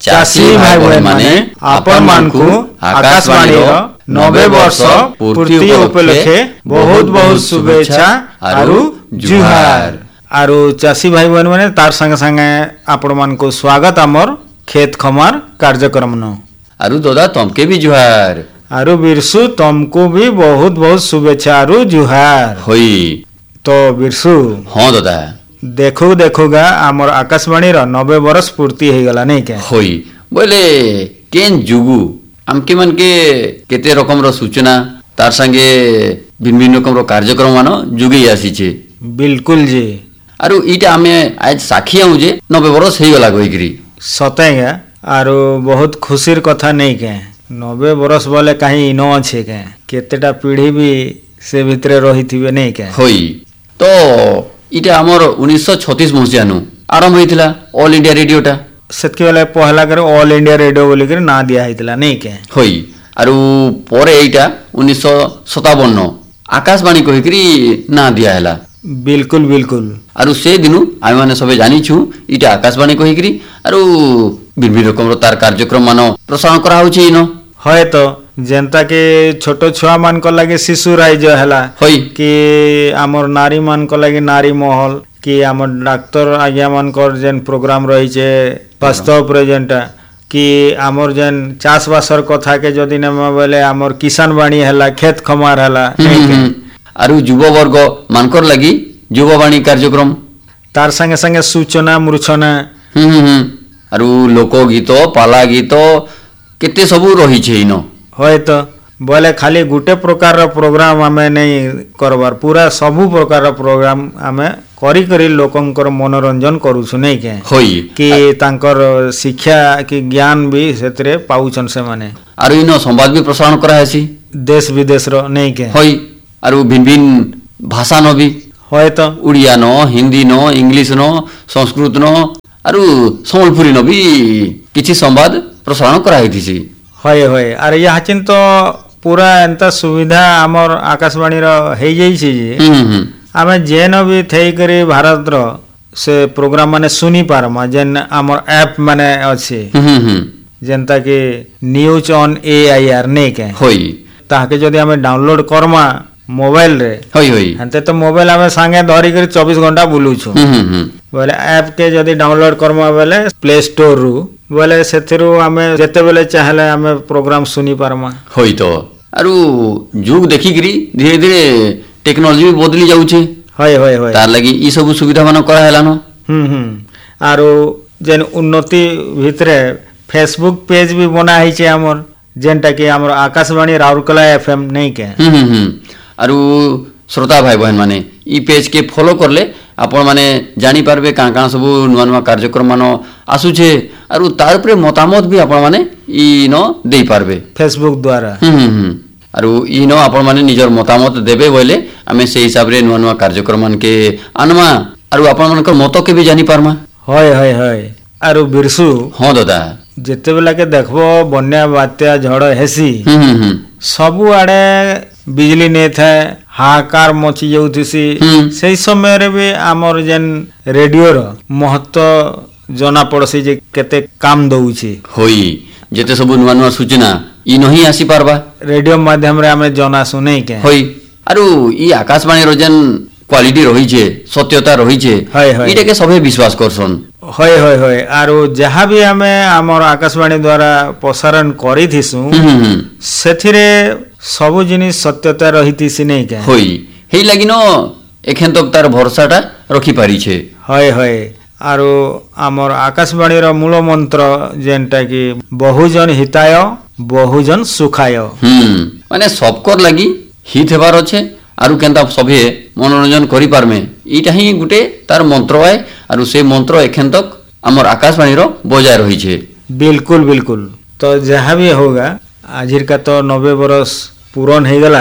चासी भाई बहन माने आपण मानकु आकाशवाणी 90 वर्ष पूर्ति उपलक्षे बहुत बहुत शुभेच्छा आरु जुहार। आरु चासी भाई बहन माने तार संगे संगे आपण मानकु स्वागत आमर खेत खमार कार्यक्रम न। आरु दादा तमके भी जुहार। आरु बिरसु तुमको भी बहुत बहुत शुभेच्छा आरु जुहार होई। तो बिरसु हाँ दादा देखो देखोगा आमर आकाशवाणी 90 वर्ष पूर्ति हो गला नहीं क्या होई बोले केन जुगु आमके मन के केते रकम रो सूचना तार संगे भिन्न भिन्न रकम रो कार्यक्रम मान जुगे आसी छे। बिल्कुल जी। आरु इटा आमे आज साखी आउ जे 90 वर्ष हो गला कहिकरी सतेगा आरु बहुत खुशीर कथा नहीं के 90 वर्ष बोले कहीं इनो अच्छे के केतेटा पीढ़ी भी से भितरे रही थिबे नहीं के होई। तो इटा हमर 1936 मसिया नु आरंभ होइतिला ऑल इंडिया रेडियोटा सेतके वाला पहला करे ऑल इंडिया रेडियो बोली करे ना दिया हितला नहीं के होई। आरु परे एटा 1957 आकाशवाणी कहिकरी ना दिया हैला। बिल्कुल बिल्कुल। आरु से दिनु आमे माने सबे जानि छु इटा आकाशवाणी कहिकरी आरु विभिन्न रकम तार कार्यक्रम मान प्रसारण करा होछि इनो होय। तो जेंता के छोटो छुआ मान को लागे शिशु राज्य हैला होई कि आमर नारी मान को लागे नारी महल कि आमर डाक्टर आज्ञा मान को जेन प्रोग्राम रही छे वास्तव प्रेजेंटा कि आमर जेन चाष बासर कथा के जदि न बोले आमर किसान वाणी हैला खेत खमार हैला आरु युव वर्ग मानकर लगी युववाणी कार्यक्रम तार संगे संगे सूचना मूर्छना आरु लोकगीत पाला गीत केते सबू रही छे इनो होय। तो बोले खाली गुटे प्रकार रो प्रोग्राम आमे नहीं करबार पूरा सबू प्रकार रो प्रोग्राम आमे करी करी लोकंकर मनोरंजन करूछु नहीं के होई कि तांकर शिक्षा कि ज्ञान भी सेतरे पाउछन से माने आरु इनो संवाद भी प्रसारण करा हैसी देश विदेश रो नहीं के होई। आरु भिन्न भिन्न भाषा नो भी होय। तो Odia no Hindi no English no Sanskrit no आरु संबलपुरी नो भी किछि संवाद प्रसारण करा हैतिसी होय होय। अरे यहाँ चिन तो पूरा एंता सुविधा आमर आकाशवाणी रो हे जाई छी जे आमे जेन भी थई करी भारत रो से प्रोग्राम माने सुनी पारमा जेन आमर ऐप माने अछि जेंता कि न्यूज ऑन AIR नहीं के होई ताके जदी आमे डाउनलोड करमा मोबाइल रे होई होई हंते तो मोबाइल आमे संगे धरी करी 24 घंटा बुलु छु बोले ऐप के जदी डाउनलोड करमा बेले प्ले स्टोर रु बोले सेथिरु आमे जेते बेले चाहले आमे प्रोग्राम सुनी पारमा होई। तो आरु जुग देखि करी धीरे धीरे टेक्नोलॉजी भी बदली जाउ छे होय होय होय तार लगी ई सब सुविधा मान करा हैला न आरु जेन उन्नति भितरे फेसबुक पेज भी बना है छे हमर जेनटा कि हमर आकाशवाणी राउरकेला FM नहीं के आरु श्रोता भाई बहन माने ई पेज के फॉलो करले आपण माने जानी पारबे कां कां सब नुवा नुवा कार्यक्रम मान आसु छे आरु तार ऊपर मतामत भी आपण माने ई न देई पारबे फेसबुक द्वारा आरु ई न आपण माने निजर मतामत देबे बोले हमें से हिसाब रे नुवा नुवा कार्यक्रम मान के आनमा आरु आपण मानकर मत के भी जानी पारमा होय होय होय। आरु बिरसु हां दादा जेते बेला के देखबो बन्या बात्या झड़ हेसी सबु आड़े बिजली नहीं था हाहाकार मची जाउथिसी से समय रे भी आमर जेन रेडियो रो महत्व जना पड़सी जे केते काम दउछि होई जेते सब नुवा नुवा सूचना ई नहीं आसी पारबा रेडियो माध्यम रे हमें जना सुनै के होई। आरु ई आकाशवाणी रो जेन क्वालिटी रही छे सत्यता रही छे इटा के सभे विश्वास करसन होय होय होय। आरो जहाँ भी हमें हमर आकाशवाणी द्वारा प्रसारण करी थिसु सेथिरे सब जिनिस सत्यता रहितिसी नहीं के होई हेई लागि न एखन तक तार भरोसाटा रखी पारी छे होय होय। आरो हमर आकाशवाणी रो मूल मंत्र जेनटा कि बहुजन हिताय बहुजन सुखाय माने सबकर लागि हित हेबार अछि आरु केनता सभे मनोरंजन करि पारमे इटा ही गुटे तार मंत्र है आरु से मंत्र एखन तक हमर आकाशवाणी रो बजाय रही छे। बिल्कुल बिल्कुल। तो जहाँ भी होगा आजिर का तो 90 वर्ष पूरन हो गला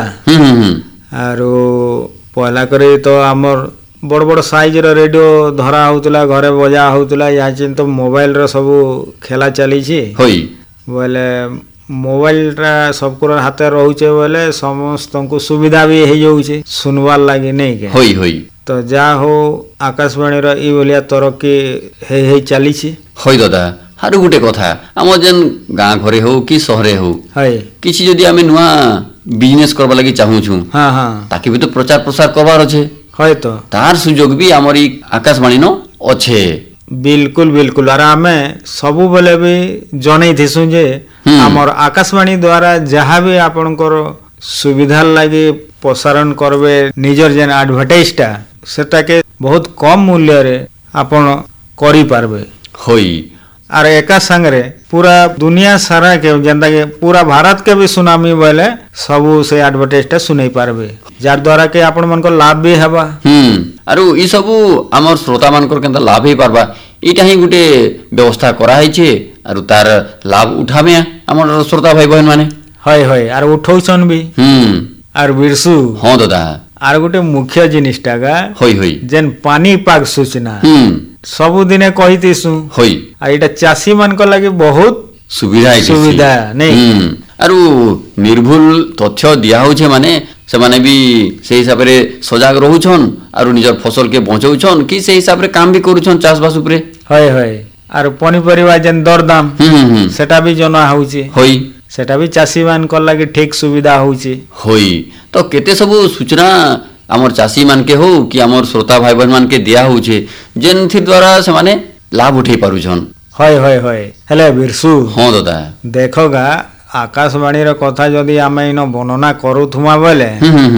आरु पहला करे तो हमर बड़ बड़ साइज रो रेडियो धरा होतला घरे बजा होतला या चिन तो मोबाइल रो सब खेला चली छी होई बोले मोबाइल रा सबको हाथे रहउचे बोले समस्त को सुविधा भी हे जाउचे सुनवार लागि नहीं के होई होई। तो जा हो आकाशवाणी रो ई बोलिया तरक्की हे चली छी होई दादा ଆରୁ ଗୋଟେ କଥା ଆମର ଯେନ୍ ଗାଁ ଘରେ ହଉ କି ସହରେ ହଉ ହଏ କିଛି ଯଦି ଆମେ ନୂଆ ବିଜନେସ୍ କରବା ଲାଗି ଚାହୁଁଛୁ ହଁ ହଁ ତାକେ ବି ତ ପ୍ରଚାର ପ୍ରସାର করবার আছে ହଏ ତ ତାର ସୁଯୋଗ ବି ଆମର ଇ ଆକାଶବାଣୀ ନ ଅଛେ ବିଲକୁଲ ବିଲକୁଲ ଆର ଆମେ ସବୁବେଳେ ବି ଜଣେଇଥିସୁଁ ଯେ ଆମର ଆକାଶବାଣୀ ଦ୍ୱାରା ଯାହା ବି ଆପଣଙ୍କର ସୁବିଧା ଲାଗି ପ୍ରସାରଣ କରିବେ ନିଜର ଯେନ୍ ଆଡଭର୍ଟାଇଜଟା ସେଟାକେ ବହୁତ କମ ମୂଲ୍ୟରେ ଆପଣ କରିପାରିବେ ହଇ আর একা সাংরে পুরা দুনিয়া সারা কে যেন্তা कि पूरा भारत के भी सुनामी बोले सबू से एडवर्टाइजटा सुनै पारबे जार द्वारा के आपण मन को लाभ भी हेबा आरु ई सबू हमर श्रोता मानकर केनता लाभ ही पारबा इटा ही गुटे व्यवस्था करा है आरु तार लाभ उठामे हमर श्रोता भाई बहन माने हय हय आर उठौछन भी आर बिरसु हां दादा आर गुटे मुख्य जिनिसटा गा हय हय जेन पानी पाग सूचना सबुदिने कहितिसु हय आ इटा चासी मन को लागि बहुत सुविधा नहीं आरु निर्भुल तथ्य दिया होछे माने से माने भी से हिसाब रे सजाग रहुछन आरु निजर फसल के बचाउछन कि से हिसाब रे काम भी करूछन चाष बास उपरे हय हय आर पनिपरिवा जेन दरदाम सेटा भी जना होउची हय सेटा भी चासी मान को लागि ठीक सुविधा होउची हय तो केते सब सूचना हमर चासी मान के हो कि हमर श्रोता भाई बहन मान के दिया होउछे जेन थि द्वारा से माने लाभ उठै पारुछन हय हय हय हेले बिरसु हां दादा देखोगा आकाशवाणी रो कथा जदी आमे इनो वर्णना करूथुमा बोले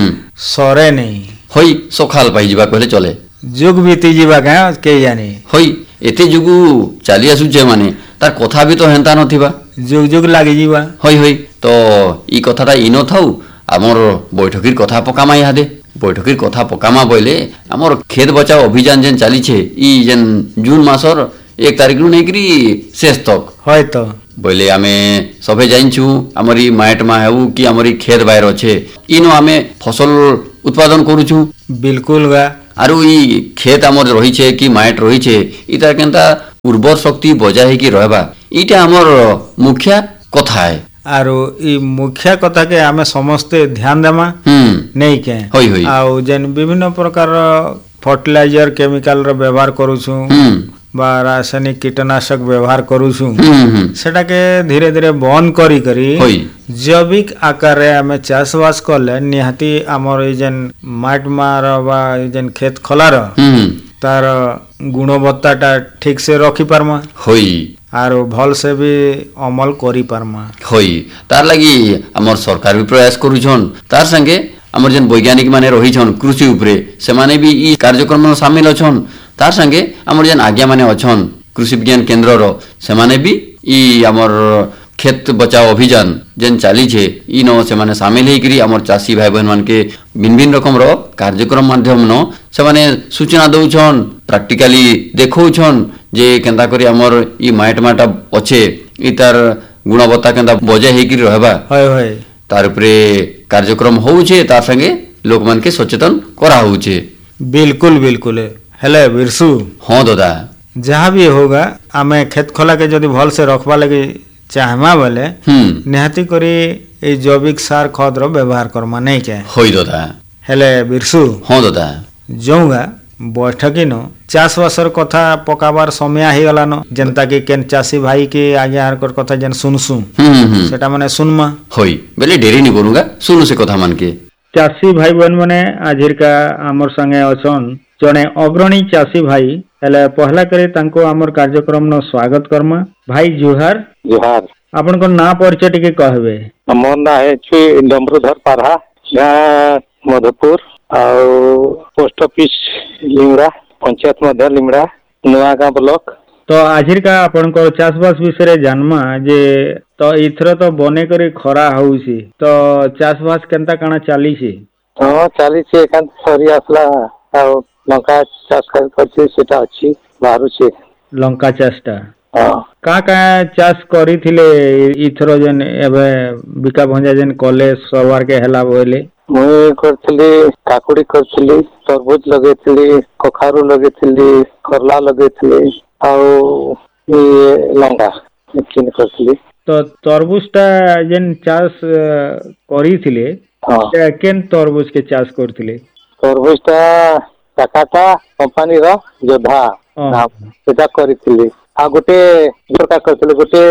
सरे नहीं हई सखाल पाई जिबा कहले चले जुग बीती जिबा के जानी हई एते जुगु चाली आसु जे माने तार कथा भी तो हेंता नथिबा जुग जुग लागि जिबा हई हई तो ई कथाटा इनो थाउ हमर बैठकीर कथा पकामा यादे बैठकीर कथा पकामा बोले हमर खेत बचाओ अभियान जेन चाली छे ई जेन जून मासर 1 तारिख रु नेकरी शेष तक हय तो बोले आमे सबे जाइछु हमरी माइट मा हेउ कि हमरी खेत बाहर अछि इनो आमे फसल उत्पादन करूछु बिल्कुल गा आरु ई खेत हमर रही छे कि माइट रही छे इता केनता उर्वर शक्ति बजाय कि रहबा इटा हमर मुख्य कथा है आरो ई मुख्य कथा के आमे समस्त ध्यान देमा नहीं के होई होई आ जेन विभिन्न प्रकार फर्टिलाइजर केमिकल रो व्यवहार करूछु बा रासायनिक कीटनाशक व्यवहार करूछु सेटा के धीरे धीरे बंद करी करी जैविक आकार रे हमें चाषबास करले निहाती हमर ई जेन माट मार बा जेन खेत खलार तार गुणवत्ताटा ठीक से रखी पारमा होई आरो भल से भी अमल करी पारमा होई तार लागि हमर सरकार भी प्रयास करूछन तार संगे हमर जेन वैज्ञानिक माने रहिछन कृषि उपरे से माने भी ई कार्यक्रम में शामिल अछन तार संगे हमर जेन आज्ञा माने अछन कृषि विज्ञान केंद्र रो से माने भी ई हमर खेत बचाओ अभियान जेन चाली छे ई न से माने शामिल हे करी हमर चासी भाई बहन मान के भिन्न भिन्न रकम रो कार्यक्रम माध्यम न से माने सूचना दउछन प्रैक्टिकली देखौछन जे केंदा करी हमर ई माइट माटा अछे ई तार गुणवत्ता केंदा बजाय हे करी रहबा होय होय तार उपरे कार्यक्रम होउछे तार संगे लोक मान के सचेतन करा होउछे बिल्कुल बिल्कुल हेले बिरसु हां दादा जहाँ भी होगा आमे खेत खोला के जदी भल से रखबा लगे चाहमा बोले निहाती करी ए जैविक सार खाद रो व्यवहार करमा नहीं के होई दादा हेले बिरसु हां दादा जोंगा बैठकी न चाषबासर कथा पकाबार समय आही गला न जनता के केन चासी भाई के आगे आर कथा जेन सुनसु सेटा माने सुनमा होई बेले डेरी नि करूंगा सुनु से कथा मान के चासी भाई बहन माने आजिर का हमर संगे अछन जने अग्रणी चासी भाई हेले पहला करे तांको हमर कार्यक्रम न स्वागत करमा भाई जुहार जुहार आपन को ना परिचय टिके कहबे मोर ना है छि डमरुधर पारहा गाँ मधुपुर आउ पोस्ट ऑफिस लिमड़ा पंचायत मध्य लिमड़ा नुआगाँ ब्लॉक तो आजिर का आपन को चाषबास विषय जानमा जे तो इथर तो बने करी खरा होउसी तो चाषबास केनता काना चाली छी हां चाली छी एकांत सरी आसला आउ लंका चाष करछि सेटा अछि बाहरु छी लंका चाषटा हां का चाष करिथिले इथर जेन एबे बिका भंजा जेन कॉलेज सरवार के हेला बोले मुई करथिली काकुड़ी करथिली तरबूज लगेथिली कखारू लगेथिली करला लगेथिली आउ ये लंका किन करथिली तो तरबूजटा जेन चाष करिथिले केन तरबूज के चाष करथिले तरबूजटा टाटा कंपनी रो जोधा सेटा करिथिली ଆଉ ଗୋଟେ ପ୍ରକାର କରିଥିଲି, ଗୋଟେ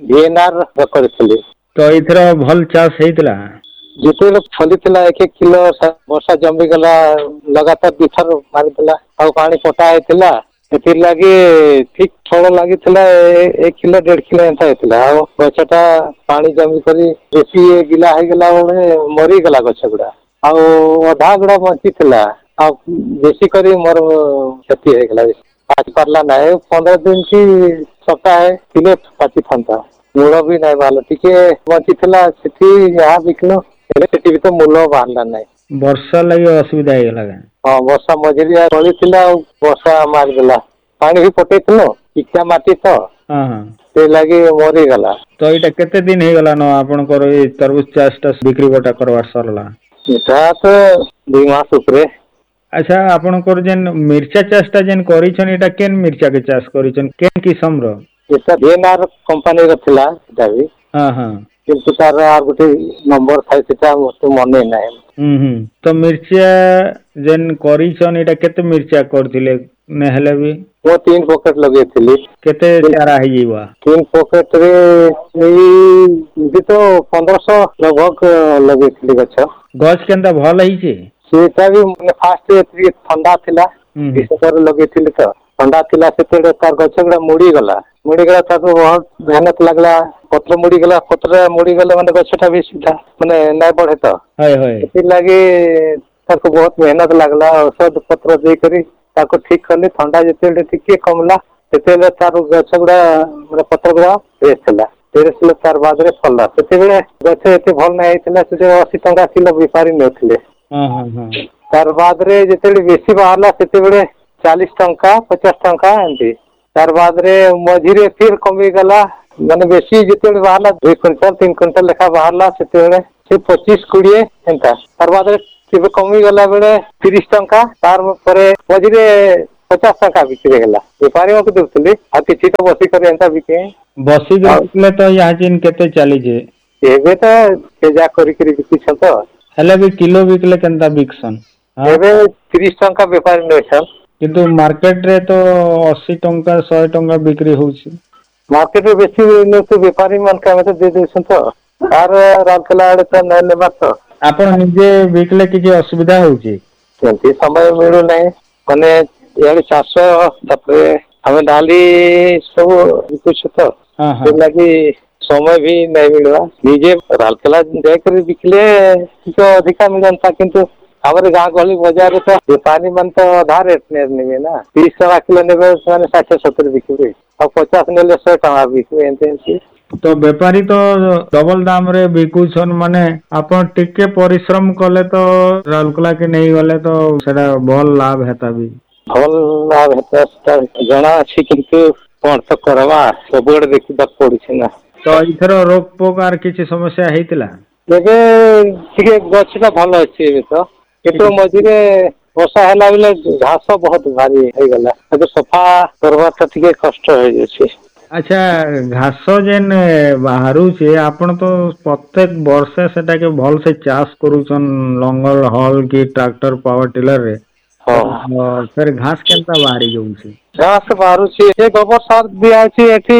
VNR କରିଥିଲି। ତ ଏଇଥର ଭଲ ଚାଷ ହେଇଥିଲା? ଯେତେବେଳେ ଫଳିଥିଲା 1 କିଲୋ ବର୍ଷା ଜମିଗଲା, ଲଗାତାର 2 ଥର ମାରିଥିଲା, ଆଉ ପାଣି ପଟା ହେଇଥିଲା, ସେଥିଲାଗି ଠିକ ଫଳ ଲାଗିଥିଲା। 1 କିଲୋ 1.5 କିଲୋ ଏନ୍ତା ହେଇଥିଲା। ଆଉ ଗଛଟା ପାଣି ଜମି କରି ବେଶୀ ଗିଲା ହେଇଗଲା ବେଳେ ମରିଗଲା ଗଛ ଗୁଡା, ଆଉ ଅଧା ଗୁଡା ବଞ୍ଚିଥିଲା, ଆଉ ବେଶୀ କରି ମୋର କ୍ଷତି ହେଇଗଲା। ପାଚି ପାରିଲା ନାହିଁ। 15 ଦିନ କି ସପ୍ତାହେ ଥିଲେ ପାଚିଥାନ୍ତା। ମୂଳ ବି ନାହିଁ ବାହାରିଲା, ଟିକେ ବଞ୍ଚିଥିଲା, ସେଠି ଯାହା ବିକିଲୁ, ହେଲେ ସେଠି ବି ତ ମୂଳ ବାହାରିଲା ନାହିଁ। ବର୍ଷା ଲାଗି ଅସୁବିଧା ହେଇଗଲା କାଁ? ହଁ, ବର୍ଷା ମଝିରେ ଚଳିଥିଲା, ଆଉ ବର୍ଷା ମାରିଦେଲା। ପାଣି ବି ପକେଇଥିଲୁ, ଇଟା ମାଟି ତ ହଁ ହଁ। ସେ ଲାଗି ମରିଗଲା। ତ ଏଇଟା କେତେ ଦିନ ହେଇଗଲା ନ ଆପଣଙ୍କର ଏଇ ତରଭୁଜ ଚାଷ ଟା ବିକ୍ରି ବଟା କରବାର ସରିଲା? ଏଟା ତ 2 ମାସ ଉପରେ। ଆଚ୍ଛା, ଆପଣଙ୍କର ଯେନ୍ ମିର୍ଚା ଚାଷ ଟା ଯେନ୍ କରିଛନ୍, ଏଇଟା କେନ୍ ମିର୍ଚା କେ ଚାଷ କରିଛନ୍, କେନ୍ କିସମ ର? ଏଟା VNR କମ୍ପାନୀର ଥିଲା ସେଟା ବି, ହଁ ହଁ। କିନ୍ତୁ ତାର ଆଉ ଗୋଟେ ନମ୍ବର ଥାଏ, ସେଟା ମୋତେ ମନେ ନାହିଁ। ହୁଁ। ତ ମିର୍ଚା ଯେନ୍ କରିଛନ୍, ଏଇଟା କେତେ ମିର୍ଚା କରିଥିଲେ ନେ ହେଲେ ବି? ମୁଁ 3 ପକେଟ ଲଗେଇଥିଲି। କେତେ ଚାରା ହେଇଯିବ? 3 ପକେଟ ରେ ଏଇ ବି ତ 1500 लगभग ଲଗେଇଥିଲି ଗଛ। ଗଛ କେନ୍ତା ଭଲ ହେଇଛି? ସେଟା ବି ମାନେ ଫାଷ୍ଟ ଟିକେ ଥଣ୍ଡା ଥିଲା, ହୁଁ ହୁଁ। ଡିସେମ୍ବର ଲଗେଇଥିଲି ତ, ଥଣ୍ଡା ଥିଲା ସେତେବେଳେ ତାର ଗଛ ଗୁଡା ମୁଡିଗଲା, ତାକୁ ବହୁତ ମେହନତ ଲାଗିଲା। ପତ୍ର ମୁଡିଗଲା, ପତ୍ର ମୁଡିଗଲେ ମାନେ ଗଛଟା ବି ସିଧା ମାନେ ନାଇଁ ବଢେ ତ, ହଏ ହଏ। ସେଥିଲାଗି ତାକୁ ବହୁତ ମେହନତ ଲାଗିଲା। ଔଷଧ ପତ୍ର ଦେଇକରି ତାକୁ ଠିକ କଲି। ଥଣ୍ଡା ଯେତେବେଳେ ଟିକେ କମିଲା, ସେତେବେଳେ ତାର ଗଛ ଗୁଡା ମାନେ ପତ୍ର ଗୁଡା ଫ୍ରେଶ ଥିଲା। ତାର ବାଦରେ ଫଳିଲା। ସେତେବେଳେ ଗଛ ଏତେ ଭଲ ନାହିଁ ହେଇଥିଲା, ସେତେବେଳେ 80 ଟଙ୍କା କିଲୋ ବେପାରୀ ନେଉଥିଲେ। ହଁ। ତାର ବାଦରେ ଯେତେବେଳେ ବେଶୀ ବାହାରିଲା, ସେତେବେଳେ 40 ଟଙ୍କା 50 ଟଙ୍କା ଏମିତି। ତାର ବାଦରେ ମଝିରେ ଫିର କମିଗଲା, ମାନେ ବେଶୀ ଯେତେବେଳେ ବାହାରିଲା 2 କୁଇଣ୍ଟାଲ 3 କୁଇଣ୍ଟାଲ ଲେଖା ବାହାରିଲା, ସେତେବେଳେ ସେ 25-20 ଏନ୍ତା। ତାର ବାଦରେ କେବେ କମିଗଲା ବେଳେ 30 ଟଙ୍କା, ତାର ପରେ ମଝିରେ 50 ଟଙ୍କା ବିକ୍ରି ହେଇଗଲା। ବେପାରୀଙ୍କୁ ଦଉଥିଲି, ଆଉ କିଛି ତ ବସିକରି ଏନ୍ତା ବିକେ। ବସିକରି ଆଉ ବିକିଲେ ତ ଇହାଚିନ୍ କେତେ ଚାଲିଛି? ଏବେ ତ ସେ ଯା କରିକିରି ବିକୁଛ ତ। ହେଲେ ବି କିଲୋ ବିକିଲେ କେନ୍ତା ବିକସନ୍? ଏବେ 30 ଟଙ୍କା ବେପାରୀ ନେଉଛନ୍। କିନ୍ତୁ ମାର୍କେଟ ରେ ତ 80 ଟଙ୍କା 100 ଟଙ୍କା ବିକ୍ରି ହଉଛି। ମାର୍କେଟରେ ବେଶୀ ନେଉଛୁ, ବେପାରୀ ମାନଙ୍କୁ ଆମେ ତ ଦେଇ ଦଉଛୁ ତ। ତାର ରାଉରକେଲା ଆଡେ ତ ନାଇଁ ନେବାର ତ। ଆପଣ ନିଜେ ବିକିଲେ କିଛି ଅସୁବିଧା ହଉଛି? ସେମିତି ସମୟ ମିଳୁନାହିଁ, ମାନେ ଇଆଡେ ଚାଷ, ତାପରେ ଆମେ ଡାଲି ସବୁ ବିକୁଛୁ ତ, ହଁ ହଁ। ସେଥିଲାଗି ସମୟ ବି ନାଇଁ ମିଳିବା। ନିଜେ ରାଉରକେଲା ଯାଇକରି ବିକିଲେ ଟିକେ ଅଧିକା ମିଳନ୍ତା, କିନ୍ତୁ ଆମର ଗାଁ ଗହଳି ବଜାରରେ ତ ବେପାରୀ ମାନେ ତ ଅଧା ରେଟ ନେବେ ନା। 30 ଟଙ୍କା କିଲୋ ନେବେ, ସେମାନେ 60-70 ବିକିବେ, ଆଉ 50 ନେଲେ 100 ଟଙ୍କା ବିକିବେ, ଏମିତି। ତ ବେପାରୀ ତ ଡବଲ ଦାମ ରେ ବିକୁଛନ୍, ମାନେ ଆପଣ ଟିକେ ପରିଶ୍ରମ କଲେ ତ ରାଉରକେଲା କି ନେଇଗଲେ ତ ସେଟା ଭଲ ଲାଭ ହେତା ବି। ଭଲ ଲାଭ ହେତା ଜଣା ଅଛି, କିନ୍ତୁ କଣ ତ କରବା, ସବୁଆଡେ ଦେଖିବାକୁ ପଡୁଛି ନା। ତ ଏଇଥର ରୋଗ ପୋକ ଆର କିଛି ସମସ୍ୟା ହେଇଥିଲା? ଏବେ ଟିକେ ଗଛ ଟା ଭଲ ଅଛି ଏବେ ତ, କିନ୍ତୁ ମଝିରେ ବର୍ଷା ହେଲା ବେଲେ ଘାସ ବହୁତ ଭାରି ହେଇଗଲା। ଏବେ ସଫା କରବାଟା ଟିକେ କଷ୍ଟ ହେଇଯାଉଛି। ଆଚ୍ଛା, ଘାସ ଯେନ୍ ବାହାରୁଛି, ଆପଣ ତ ପ୍ରତ୍ୟେକ ବର୍ଷ ସେଟାକେ ଭଲ ସେ ଚାଷ କରୁଛନ୍, ଲଙ୍ଗଲ ହଲ କି ଟ୍ରାକ୍ଟର ପାୱାର ଟିଲର ରେ, ହଁ ଫେର ଘାସ କେନ୍ତା ବାହାରି ଯାଉଛି? ଘାସ ବାହାରୁଛି, ଏ ଗୋବର ସାର ଦିଆହେଇଛି ଏଠି,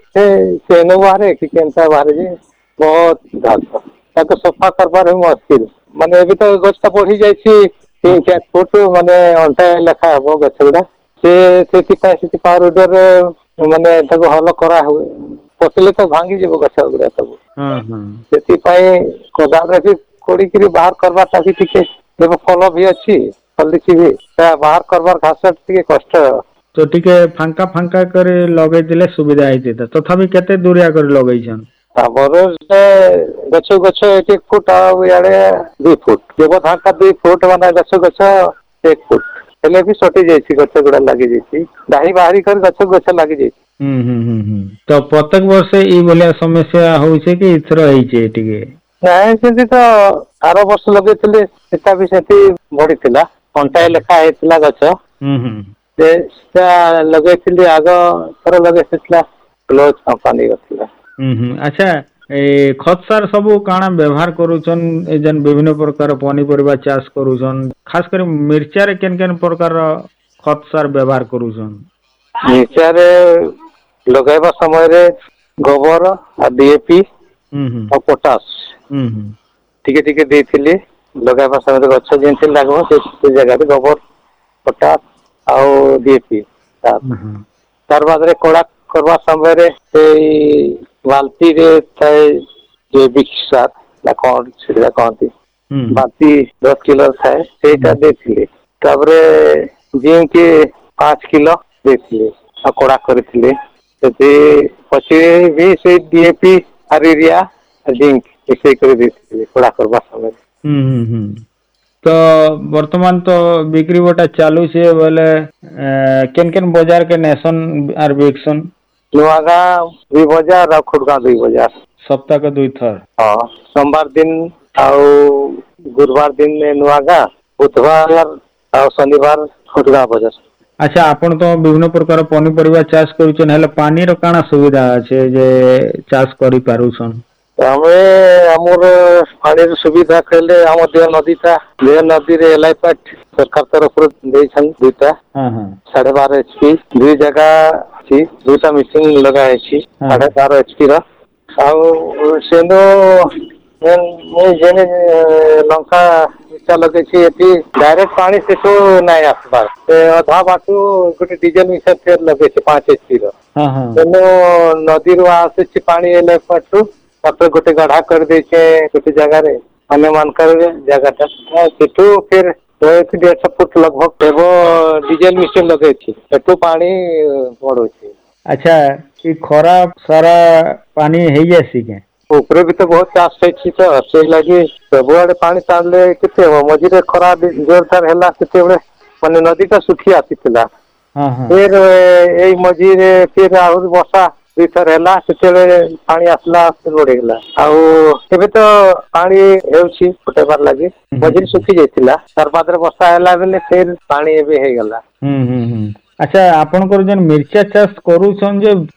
ସେ ନ ବାହାରେ କି କେନ୍ତା ବାହାରେ ଯେ ବହୁତ ଘାସ, ତାକୁ ସଫା କରବାର ମୁସ୍କିଲ। ମାନେ ଏବେ ତ ଗଛ ଟା ବଢି ଯାଇଛି 3-4 ଫୁଟ, ମାନେ ଅଣ୍ଟାଏ ଲେଖା ହବ ଗଛ ଗୁଡା। ସେଥିପାଇଁ ସେଠି ପାୱାର ମାନେ ତାକୁ ହଲ କରା ହୁଏ। ପଶିଲେ ତ ଭାଙ୍ଗିଯିବ ଗଛ ଗୁଡା ସବୁ। ହଁ। ସେଥିପାଇଁ କୋଦାଳରେ ବି କୋଡିକିରି ବାହାର କରିବାଟା ବି ଟିକେ, ଏବେ ଫଲ ବି ଅଛି, ଫଲିଛି ବି, ବାହାର କରବାର ଘାସ ଟିକେ କଷ୍ଟ। ତ ଟିକେ ଫାଙ୍କା କରି ଲଗେଇଥିଲେ ସୁବିଧା ହେଇଥିତା। ତଥାପି କେତେ ଦୁରିଆ କରି ଲଗେଇଛନ୍? ଆମର ସେ ଗଛ 1 ଫୁଟ, ଆଉ ଇଆଡେ 2 ଫୁଟ। ବ୍ୟବଧାନ ଟା 2 ଫୁଟ, ମାନେ ଗଛ 1 ଫୁଟ। ହେଲେ ବି ସଟି ଯାଇଛି, ଗଛ ଗୁଡା ଲାଗିଯାଇଛି, ଡାହି ବାହାରି କରି ଗଛ ଲାଗିଯାଇଛି। ହୁଁ। ତ ପ୍ରତ୍ୟେକ ବର୍ଷ ଏଇ ଭଳିଆ ସମସ୍ୟା ହଉଛି କି ଏଥର ହେଇଛି ଟିକେ? ନାଇଁ, ସେମିତି ତ ଆର ବର୍ଷ ଲଗେଇଥିଲେ, ସେଟା ବି ସେଠି ବଢିଥିଲା। କଣ୍ଟାଏ ଲେଖା ହେଇଥିଲା ଗଛ। ହୁଁ। ସେଟା ଲଗେଇଥିଲି, ଆଗ ଥର ଲଗେଇଥିଲା କମ୍ପାନୀ ର ଥିଲା। ଆଚ୍ଛା, ଏ ଖତ ସାର୍ ସବୁ କାଣା ବ୍ୟବହାର କରୁଛନ୍? ଏ ଯେନ୍ ବିଭିନ୍ନ ପ୍ରକାର ପନିପରିବା ଚାଷ କରୁଛନ୍, ଖାସ କରି ମିର୍ଚାରେ କେନ୍ ପ୍ରକାର ଖତ ସାର୍ ବ୍ୟବହାର କରୁଛନ୍? ମିର୍ଚାରେ ଲଗାଇବା ସମୟରେ ଗୋବର ଆଉ DAP ଆଉ ପଟାସ ଟିକେ ଟିକେ ଦେଇଥିଲି। ଲଗାଇବା ସମୟରେ ଗଛ ଯେମିତି ଲାଗିବ ସେ ଜାଗାରେ ଗୋବର ପଟାସ ଆଉ DAP ତାର ବାଦରେ କଳା କରିବା ସମୟରେ ସେଇ ବାଲ୍ଟିରେ ଥାଏ ଜୈବିକ ସାର ନା କଣ ସେଟା କହନ୍ତି ବାଲ୍ଟି 10 କିଲୋ ଥାଏ ସେଇଟା ଦେଇଥିଲି। ତାପରେ ଜିଙ୍କ୍ 5 କିଲୋ ଦେଇଥିଲି ଆଉ କଡ଼ା କରିଥିଲି। ସେଠି ପଛରେ ବି ସେଇ DAP ୟୁରିଆ ଜିଙ୍କ୍ ମିଶେଇ କରି ଦେଇଥିଲି କଡ଼ା କରିବା ସମୟରେ। ତ ବର୍ତ୍ତମାନ ତ ବିକ୍ରି ବଟା ଚାଲୁଛେ ବୋଲେ କେନ୍ ବଜାର के नेसन आर बिकसन ନୂଆ ଗାଁ 2 ବଜାର ଆଉ ଖୁଡଗାଁ 2 ବଜାର सप्ताह के 2 थर। ହଁ सोमवार दिन ଆଉ गुरुवार दिन ନୂଆ ଗାଁ, ବୁଧବାର ଆଉ ଶନିବାର ଖୁଡଗାଁ ବଜାର। अच्छा आपण तो विभिन्न प्रकार पनीपरिया चाष करूछन हेले पानी रो काना सुविधा আছে जे चाष करि पारुछन? ଆମେ ଆମର ପାଣିର ସୁବିଧା କହିଲେ ଆମ ଦେହ ନଦୀରେ LI-PAT ସରକାର ତରଫରୁ ଦେଇଛନ୍ 2ଟା 12.5 HP 2 ଜାଗା ଅଛି 2ଟା ମେସିନ ଲଗା ହେଇଛି 12.5 HP ର। ଆଉ ସେନୁ ମୁଁ ଯେନେ ଲଙ୍କା ମିଶା ଲଗେଇଛି ଏଠି ଡାଇରେକ୍ଟ ପାଣି ସେଠୁ ନାଇଁ ଆସିବାର ସେ ଅଧା ବାଟୁ ଗୋଟେ ଡିଜେଲ ମିଶା ଫେର ଲଗେଇଛି 5 HP ର। ତେଣୁ ନଦୀରୁ ଆସୁଛି ପାଣି LI-PAT ରୁ ତାପରେ ଗୋଟେ ଗାଢା କରିଦେଇଛେ ଗୋଟେ ଜାଗାରେ ଅନ୍ୟମାନଙ୍କର ଜାଗାଟା ସେଠୁ ଫେର 150 ଫୁଟ लगभग ହେବ ଡିଜେଲ ମିଶନ ଲଗେଇଛି ସେଠୁ ପାଣି ପଡୁଛି। अच्छा ई खरा सारा पानी ହେଇ ଯାସି के ଉପରେ ବି ତ ବହୁତ ଚାଷ ହେଇଛି ତ ସେଇ ଲାଗି ସବୁଆଡେ ପାଣି ଛାଡିଲେ କେତେ ହବ। ମଝିରେ ଖରା ଜୋରଦାର ହେଲା ସେତେବେଳେ ମାନେ ନଦୀଟା ଶୁଖି ଆସିଥିଲା। ଫେର ଏଇ ମଝିରେ ଫେର ଆହୁରି ବର୍ଷା 2 ଥର ହେଲା ସେତେବେଳେ ପାଣି ଆସିଲା ବଢିଗଲା। ଆଉ ଏବେ ତ ପାଣି ହେଉଛି ଫୁଟେଇବାର ଲାଗି ମଝିରେ ଶୁଖି ଯାଇଥିଲା ତାର ବାଦରେ ବର୍ଷା ହେଲା ବେଲେ ଫେର ପାଣି ଏବେ ହେଇଗଲା। अच्छा ଆପଣଙ୍କର ଯେନ୍ ମିର୍ଚା ଚାଷ କରୁଛନ୍ ଯେ